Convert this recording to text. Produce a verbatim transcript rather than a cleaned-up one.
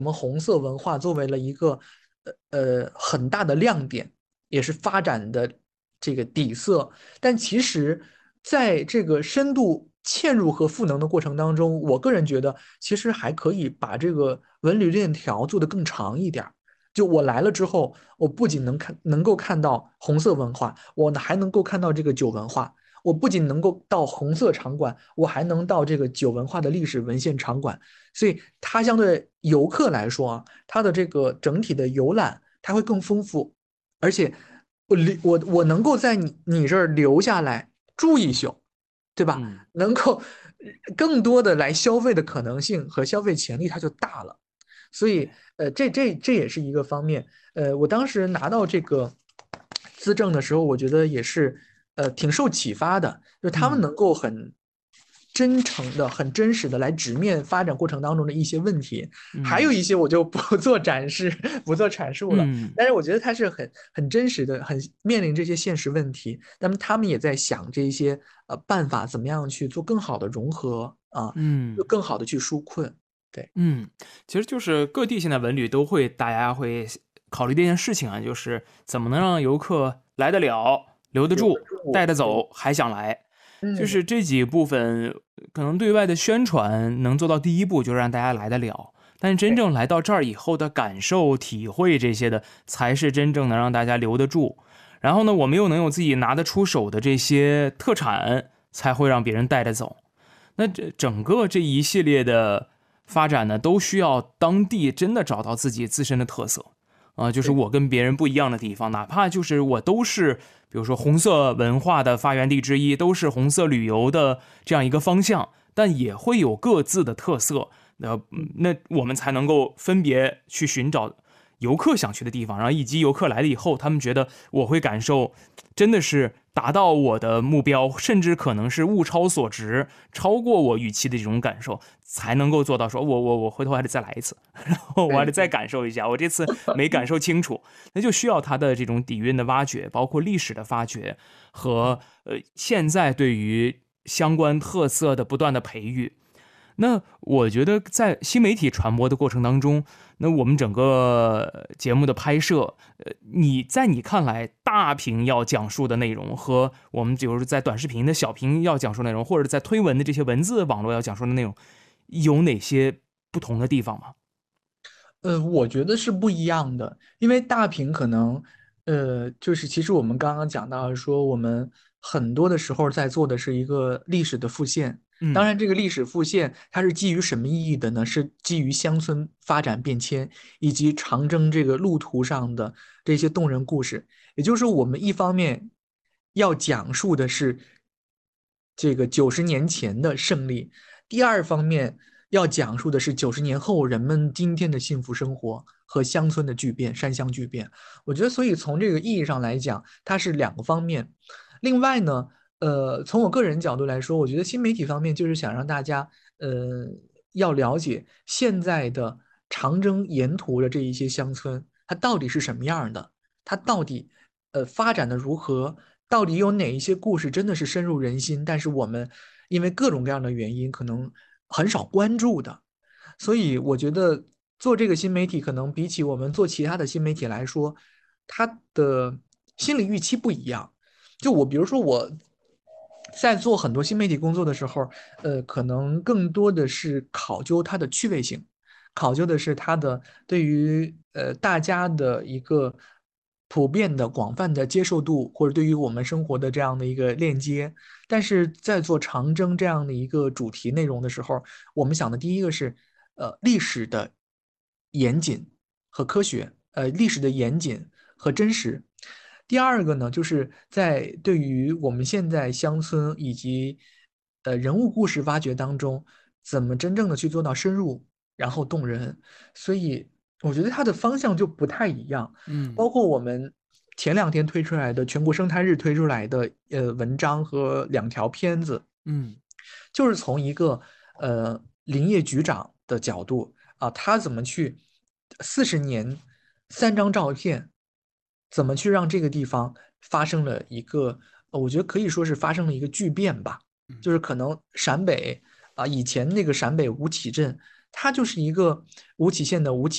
我们红色文化作为了一个呃呃很大的亮点，也是发展的这个底色。但其实，在这个深度嵌入和赋能的过程当中，我个人觉得其实还可以把这个文旅链条做得更长一点。就我来了之后，我不仅能看能够看到红色文化，我还能够看到这个酒文化。我不仅能够到红色场馆，我还能到这个酒文化的历史文献场馆。所以它相对游客来说啊，它的这个整体的游览它会更丰富，而且我我我能够在你你这儿留下来住一宿，对吧？ 嗯。 能够更多的来消费的可能性和消费潜力它就大了。所以呃，这这这也是一个方面。呃，我当时拿到这个资政的时候，我觉得也是呃挺受启发的，就是他们嗯能够很真诚的、很真实的来直面发展过程当中的一些问题，还有嗯一些我就不做展示、不做阐述了。 嗯。 但是我觉得他是很很真实的，很面临这些现实问题，那么他们也在想这一些呃办法，怎么样去做更好的融合啊，就嗯更好的去纾困。对。 嗯，其实就是各地现在文旅都会，大家会考虑这件事情啊，就是怎么能让游客来得了、留得留得住、带住，对。 得走，还想来。就嗯。 是这几部分，可能对外的宣传能做到第一步，就是让大家来得了。但是真对。 正来到这儿以后的感受、体会这些的，才是真正能让大家留得住。然后呢，我们又能有自己拿得出手的这些特产，才会让别人带着走。那这整个这一系列的发展呢，都需要当地真的找到自己自身的特色啊、呃就是对。 我跟别人不一样的地方，哪怕就是我都是，比如说红色文化的发源地之一，都是红色旅游的这样一个方向，但也会有各自的特色。那那我们才能够分别去寻找游客想去的地方，然后以及游客来了以后，他们觉得我会感受真的是达到我的目标，甚至可能是物超所值，超过我预期的这种感受，才能够做到说，我我我回头还得再来一次，然后我还得再对。 感受一下，我这次没感受清楚，那就需要它的这种底蕴的挖掘，包括历史的发掘和呃现在对于相关特色的不断的培育。那我觉得在新媒体传播的过程当中，那我们整个节目的拍摄，呃，你在你看来，大屏要讲述的内容和我们比如说在短视频的小屏要讲述内容，或者在推文的这些文字网络要讲述的内容，有哪些不同的地方吗？ 呃，我觉得是不一样的，因为大屏可能，呃，就是其实我们刚刚讲到说，我们很多的时候在做的是一个历史的复现。当嗯然，这个历史复现它是基于什么意义的呢？是基于乡村发展变迁以及长征这个路途上的这些动人故事。也就是我们一方面要讲述的是这个九十年前的胜利，第二方面要讲述的是九十年后人们今天的幸福生活和乡村的巨变、山乡巨变。我觉得，所以从这个意义上来讲，它是两个方面。另外呢，呃，从我个人角度来说，我觉得新媒体方面就是想让大家，呃，要了解现在的长征沿途的这一些乡村，它到底是什么样的，它到底呃发展的如何，到底有哪一些故事真的是深入人心，但是我们因为各种各样的原因，可能很少关注的。所以我觉得做这个新媒体，可能比起我们做其他的新媒体来说，它的心理预期不一样。就我，比如说我在做很多新媒体工作的时候，呃，可能更多的是考究它的趣味性，考究的是它的对于呃大家的一个普遍的广泛的接受度，或者对于我们生活的这样的一个链接。但是在做长征这样的一个主题内容的时候，我们想的第一个是呃历史的严谨和科学，呃历史的严谨和真实。第二个呢，就是在对于我们现在乡村以及呃人物故事挖掘当中，怎么真正的去做到深入，然后动人。所以我觉得它的方向就不太一样。 嗯包括我们前两天推出来的全国生态日推出来的呃文章和两条片子， 嗯就是从一个呃林业局长的角度啊，他怎么去四十年三张照片，怎么去让这个地方发生了一个，呃我觉得可以说是发生了一个巨变吧。 嗯就是可能陕北啊，以前那个陕北吴起镇，它就是一个吴起县的吴起。